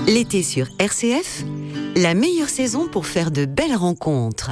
L'été sur RCF, la meilleure saison pour faire de belles rencontres.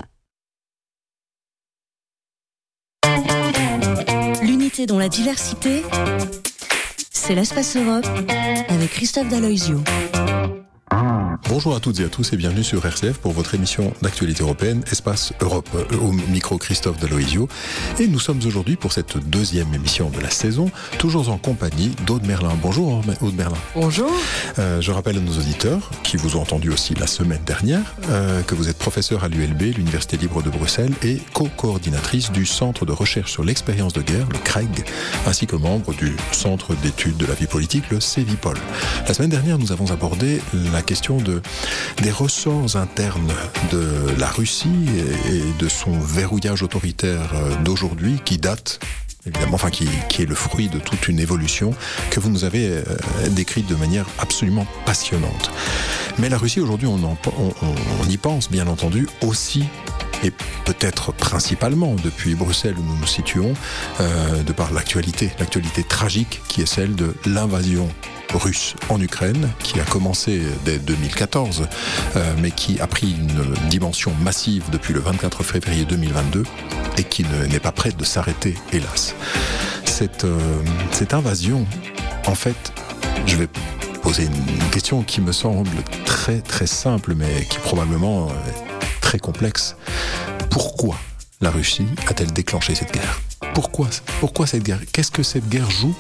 L'unité dans la diversité, c'est l'Espace Europe avec Christophe Daloisio. Bonjour à toutes et à tous et bienvenue sur RCF pour votre émission d'actualité européenne Espace Europe. Au micro Christophe Daloisio. Et nous sommes aujourd'hui pour cette deuxième émission de la saison, toujours en compagnie d'Aude Merlin. Bonjour Aude Merlin. Bonjour. Je rappelle à nos auditeurs, qui vous ont entendu aussi la semaine dernière, que vous êtes professeur à l'ULB, l'Université libre de Bruxelles, et co-coordinatrice du Centre de recherche sur l'expérience de guerre, le CREG, ainsi que membre du Centre d'études de la vie politique, le CEVIPOL. La semaine dernière, nous avons abordé la question des ressorts internes de la Russie et de son verrouillage autoritaire d'aujourd'hui qui date évidemment, qui est le fruit de toute une évolution que vous nous avez décrite de manière absolument passionnante. Mais la Russie aujourd'hui, on y pense bien entendu aussi, et peut-être principalement depuis Bruxelles où nous nous situons, de par l'actualité tragique qui est celle de l'invasion russe en Ukraine, qui a commencé dès 2014, mais qui a pris une dimension massive depuis le 24 février 2022 et qui n'est pas prête de s'arrêter, hélas. Cette invasion, en fait, je vais poser une question qui me semble très très simple, mais qui probablement est très complexe. Pourquoi la Russie a-t-elle déclenché cette guerre ? Pourquoi cette guerre ? Qu'est-ce que cette guerre joue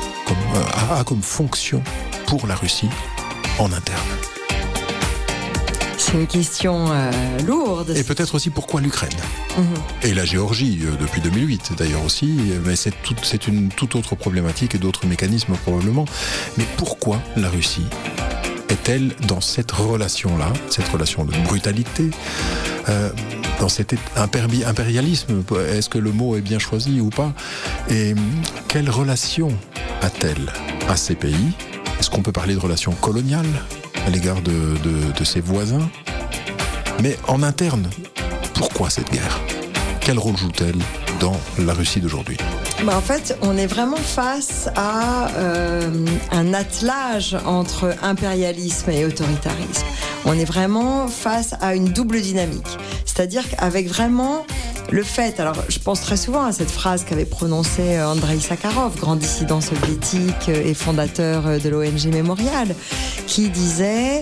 comme fonction pour la Russie en interne? C'est une question lourde. Et peut-être aussi pourquoi l'Ukraine et la Géorgie depuis 2008 d'ailleurs aussi, mais c'est une toute autre problématique et d'autres mécanismes probablement. Mais pourquoi la Russie est-elle dans cette relation-là, cette relation de brutalité, dans cet impérialisme? Est-ce que le mot est bien choisi ou pas? Et quelle relation a-t-elle à ces pays? Est-ce qu'on peut parler de relation coloniale à l'égard de ses voisins? Mais en interne, pourquoi cette guerre? Quel rôle joue-t-elle dans la Russie d'aujourd'hui? En fait, on est vraiment face à un attelage entre impérialisme et autoritarisme. On est vraiment face à une double dynamique. C'est-à-dire qu'avec vraiment le fait, alors je pense très souvent à cette phrase qu'avait prononcée Andreï Sakharov, grand dissident soviétique et fondateur de l'ONG Mémorial, qui disait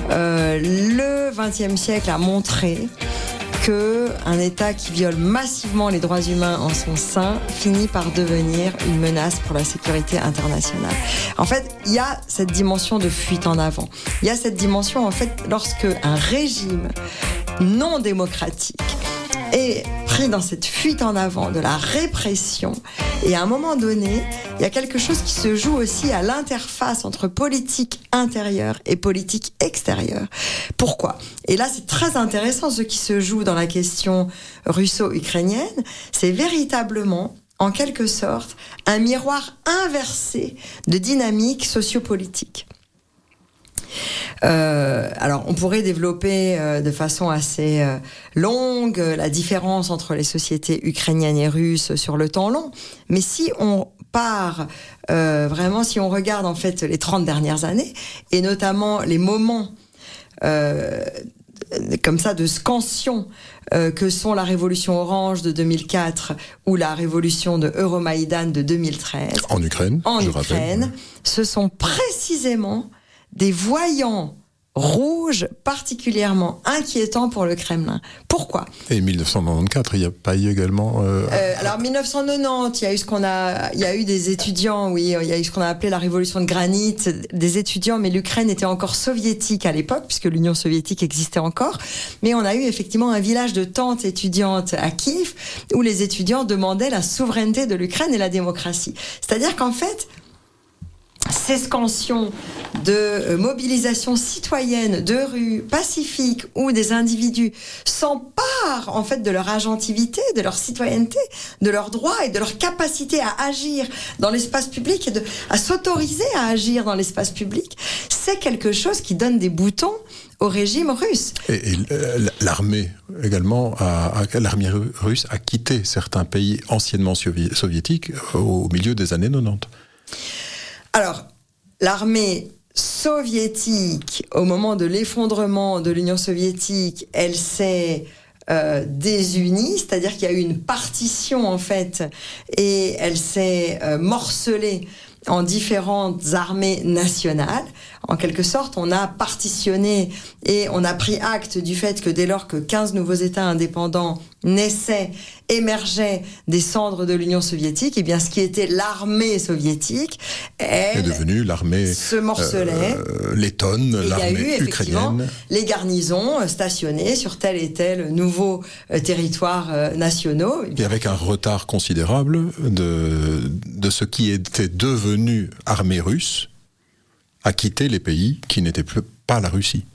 le XXe siècle a montré qu'un État qui viole massivement les droits humains en son sein finit par devenir une menace pour la sécurité internationale. En fait, il y a cette dimension de fuite en avant. Il y a cette dimension, en fait, lorsque un régime non démocratique est pris dans cette fuite en avant de la répression, et à un moment donné, il y a quelque chose qui se joue aussi à l'interface entre politique intérieure et politique extérieure. Pourquoi ? Et là, c'est très intéressant ce qui se joue dans la question russo-ukrainienne. C'est véritablement, en quelque sorte, un miroir inversé de dynamique sociopolitique. Alors, on pourrait développer de façon assez longue la différence entre les sociétés ukrainiennes et russes sur le temps long. Mais si on part vraiment, si on regarde en fait les 30 dernières années, et notamment les moments comme ça de scansion que sont la révolution orange de 2004 ou la révolution de Euromaïdan de 2013 en Ukraine, rappelle. Ce sont précisément des voyants rouges particulièrement inquiétants pour le Kremlin. Pourquoi ? Et 1994, il n'y a pas eu également... Alors 1990, il y a eu des étudiants, oui, il y a eu ce qu'on a appelé la révolution de granit, des étudiants, mais l'Ukraine était encore soviétique à l'époque, puisque l'Union soviétique existait encore. Mais on a eu effectivement un village de tentes étudiantes à Kiev, où les étudiants demandaient la souveraineté de l'Ukraine et la démocratie. C'est-à-dire qu'en fait, ces scansions de mobilisation citoyenne, de rue, pacifique, où des individus s'emparent en fait de leur agentivité, de leur citoyenneté, de leurs droits et de leur capacité à agir dans l'espace public et à s'autoriser à agir dans l'espace public, c'est quelque chose qui donne des boutons au régime russe. Et l'armée également, l'armée russe a quitté certains pays anciennement soviétiques au milieu des années 90. Alors, l'armée soviétique, au moment de l'effondrement de l'Union soviétique, elle s'est désunie, c'est-à-dire qu'il y a eu une partition en fait, et elle s'est morcelée en différentes armées nationales. En quelque sorte, on a partitionné et on a pris acte du fait que dès lors que 15 nouveaux États indépendants naissaient, émergeaient des cendres de l'Union soviétique, et bien ce qui était l'armée soviétique, elle est devenue l'armée se morcelait. Lettonne, l'armée ukrainienne. Il y a eu effectivement les garnisons stationnées sur tel et tel nouveau territoire nationaux. Et avec un retard considérable de ce qui était devenu armée russe à quitter les pays qui n'étaient pas la Russie.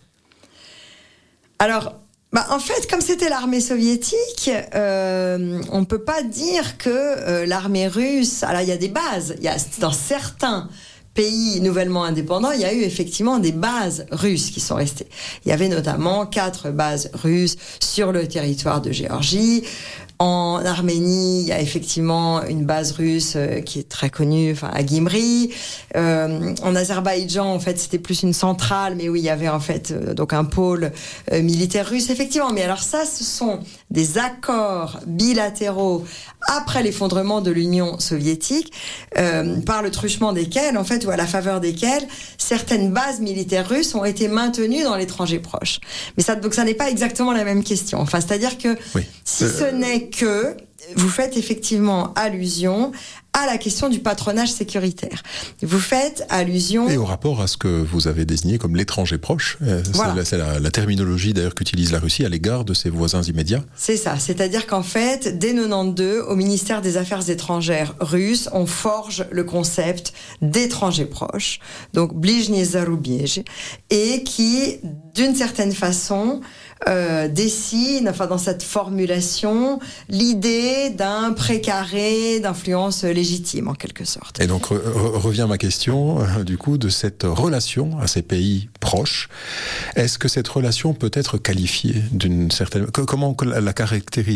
Alors, en fait, comme c'était l'armée soviétique, on ne peut pas dire que l'armée russe... Alors, il y a des bases. Dans certains pays nouvellement indépendants, il y a eu effectivement des bases russes qui sont restées. Il y avait notamment 4 bases russes sur le territoire de Géorgie. En Arménie, il y a effectivement une base russe qui est très connue, à Gyumri. En Azerbaïdjan, en fait, c'était plus une centrale, mais oui, il y avait en fait donc un pôle militaire russe, effectivement. Mais alors ça, ce sont des accords bilatéraux après l'effondrement de l'Union soviétique, par le truchement desquels, en fait, ou à la faveur desquels, certaines bases militaires russes ont été maintenues dans l'étranger proche. Mais donc ça n'est pas exactement la même question. Enfin, c'est-à-dire que si ce n'est que vous faites effectivement allusion à la question du patronage sécuritaire. Vous faites allusion... Et au rapport à ce que vous avez désigné comme l'étranger proche. Voilà. C'est la terminologie d'ailleurs qu'utilise la Russie à l'égard de ses voisins immédiats. C'est ça. C'est-à-dire qu'en fait, dès 92, au ministère des Affaires étrangères russe, on forge le concept d'étranger proche, donc Blижnie Zarubiež, et qui, d'une certaine façon... dessine, dans cette formulation, l'idée d'un précaré d'influence légitime, en quelque sorte. Et donc, revient ma question, du coup, de cette relation à ces pays proches. Est-ce que cette relation peut être qualifiée d'une certaine... Comment la caractériseriez-vous ?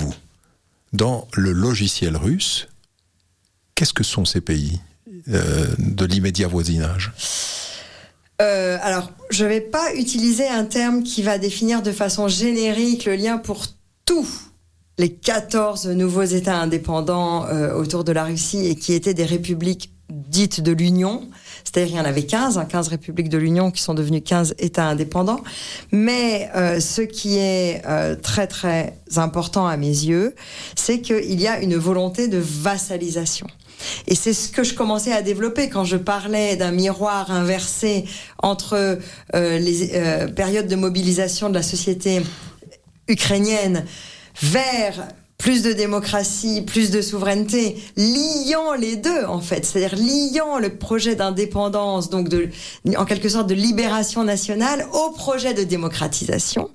Dans le logiciel russe, qu'est-ce que sont ces pays de l'immédiat voisinage ? Alors, je ne vais pas utiliser un terme qui va définir de façon générique le lien pour tous les 14 nouveaux États indépendants autour de la Russie et qui étaient des républiques dites de l'Union. C'est-à-dire qu'il y en avait 15 républiques de l'Union qui sont devenues 15 États indépendants. Mais ce qui est très très important à mes yeux, c'est qu'il y a une volonté de vassalisation. Et c'est ce que je commençais à développer quand je parlais d'un miroir inversé entre les périodes de mobilisation de la société ukrainienne vers plus de démocratie, plus de souveraineté, liant les deux en fait, c'est-à-dire liant le projet d'indépendance, donc en quelque sorte de libération nationale, au projet de démocratisation.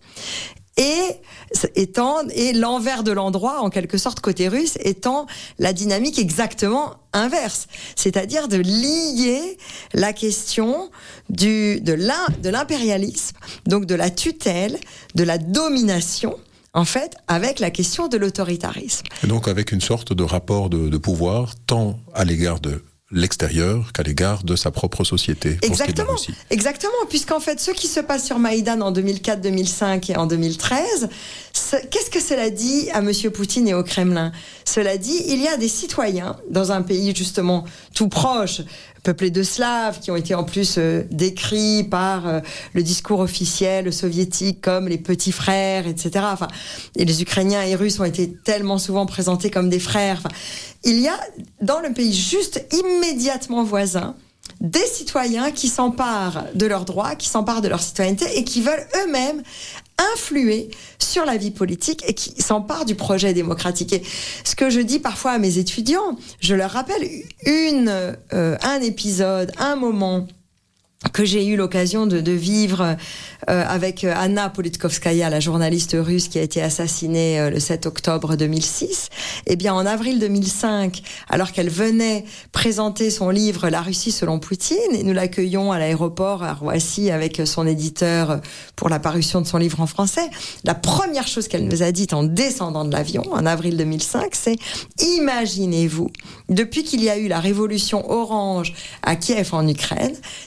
Et l'envers de l'endroit, en quelque sorte, côté russe, étant la dynamique exactement inverse. C'est-à-dire de lier la question de l'impérialisme, donc de la tutelle, de la domination, en fait, avec la question de l'autoritarisme. Et donc avec une sorte de rapport de pouvoir, tant à l'égard de l'extérieur qu'à l'égard de sa propre société. Exactement, exactement, puisqu'en fait, ce qui se passe sur Maïdan en 2004, 2005 et en 2013, qu'est-ce que cela dit à M. Poutine et au Kremlin ? Cela dit, il y a des citoyens dans un pays justement tout proche, peuplés de Slaves, qui ont été en plus décrits par le discours officiel soviétique comme les petits frères, etc. Enfin, et les Ukrainiens et Russes ont été tellement souvent présentés comme des frères. Enfin, il y a dans le pays juste immédiatement voisin des citoyens qui s'emparent de leurs droits, qui s'emparent de leur citoyenneté et qui veulent eux-mêmes influer sur la vie politique et qui s'emparent du projet démocratique. Et ce que je dis parfois à mes étudiants, je leur rappelle un épisode, un moment que j'ai eu l'occasion de vivre avec Anna Politkovskaya, la journaliste russe qui a été assassinée le 7 octobre 2006. Eh bien, en avril 2005, alors qu'elle venait présenter son livre « La Russie selon Poutine », et nous l'accueillons à l'aéroport à Roissy avec son éditeur pour la parution de son livre en français, la première chose qu'elle nous a dite en descendant de l'avion, en avril 2005, c'est « Imaginez-vous, depuis qu'il y a eu la révolution orange à Kiev en Ukraine, c'est-à-dire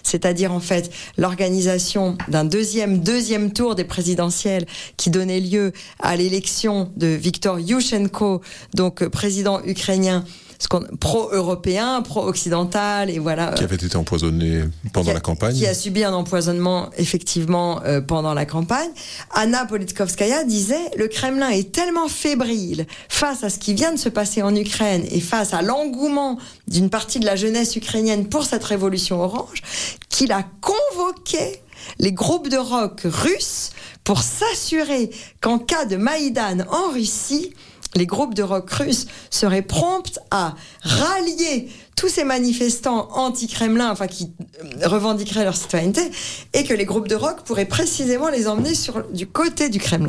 c'est-à-dire en fait l'organisation d'un deuxième tour des présidentielles qui donnait lieu à l'élection de Viktor Yushchenko, donc président ukrainien, pro-européen, pro-occidental, et voilà. Qui avait été empoisonné pendant la campagne. Qui a subi un empoisonnement, effectivement, pendant la campagne. Anna Politkovskaya disait, le Kremlin est tellement fébrile face à ce qui vient de se passer en Ukraine et face à l'engouement d'une partie de la jeunesse ukrainienne pour cette révolution orange, qu'il a convoqué les groupes de rock russes pour s'assurer qu'en cas de Maïdan en Russie, les groupes de rock russes seraient prompts à rallier tous ces manifestants anti-Kremlin, enfin qui revendiqueraient leur citoyenneté, et que les groupes de rock pourraient précisément les emmener du côté du Kremlin.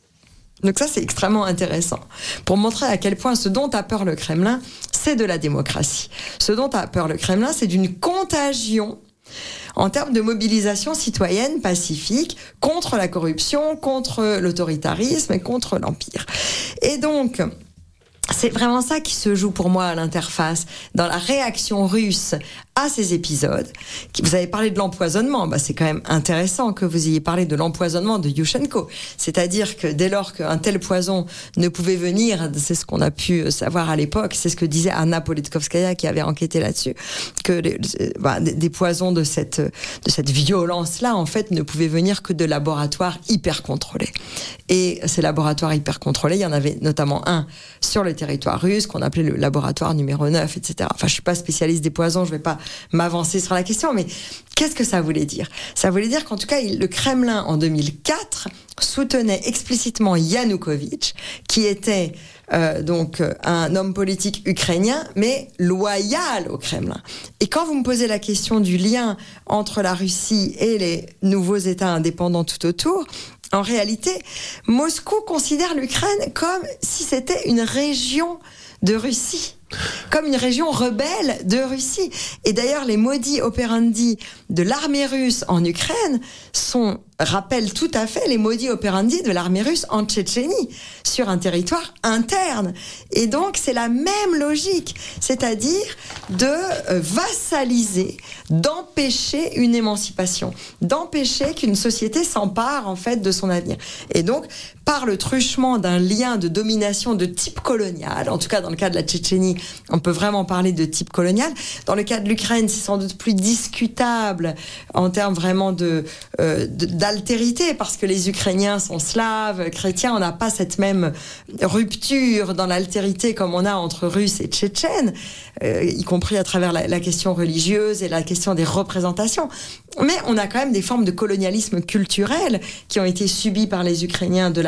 Donc ça, c'est extrêmement intéressant pour montrer à quel point ce dont a peur le Kremlin, c'est de la démocratie. Ce dont a peur le Kremlin, c'est d'une contagion en termes de mobilisation citoyenne pacifique contre la corruption, contre l'autoritarisme et contre l'empire. Et donc, c'est vraiment ça qui se joue pour moi à l'interface, dans la réaction russe à ces épisodes. Vous avez parlé de l'empoisonnement, c'est quand même intéressant que vous ayez parlé de l'empoisonnement de Yushchenko. C'est-à-dire que dès lors qu'un tel poison ne pouvait venir, c'est ce qu'on a pu savoir à l'époque, c'est ce que disait Anna Politkovskaya qui avait enquêté là-dessus, que des poisons de cette violence-là, en fait, ne pouvaient venir que de laboratoires hyper contrôlés. Et ces laboratoires hyper contrôlés, il y en avait notamment un sur le territoire russe, qu'on appelait le laboratoire numéro 9, etc. Enfin, je suis pas spécialiste des poisons, je vais pas m'avancer sur la question, mais qu'est-ce que ça voulait dire ? Ça voulait dire qu'en tout cas, le Kremlin, en 2004, soutenait explicitement Yanukovych, qui était donc un homme politique ukrainien, mais loyal au Kremlin. Et quand vous me posez la question du lien entre la Russie et les nouveaux États indépendants tout autour, en réalité, Moscou considère l'Ukraine comme si c'était une région de Russie, comme une région rebelle de Russie. Et d'ailleurs, les modus operandi de l'armée russe en Ukraine rappellent tout à fait les modus operandi de l'armée russe en Tchétchénie, sur un territoire interne. Et donc, c'est la même logique, c'est-à-dire de vassaliser, d'empêcher une émancipation, d'empêcher qu'une société s'empare, en fait, de son avenir. Et donc, par le truchement d'un lien de domination de type colonial, en tout cas dans le cas de la Tchétchénie, on peut vraiment parler de type colonial. Dans le cas de l'Ukraine, c'est sans doute plus discutable en termes vraiment d'altérité, parce que les Ukrainiens sont slaves, chrétiens, on n'a pas cette même rupture dans l'altérité comme on a entre Russes et Tchétchènes, y compris à travers la question religieuse et la question des représentations. Mais on a quand même des formes de colonialisme culturel qui ont été subies par les Ukrainiens de la